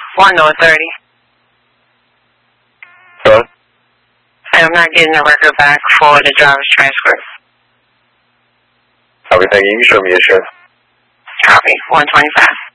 1 to 30. Hello? I'm not getting the record back for the driver's transcript. Copy, thank you. You can show me your shift. Copy. 125.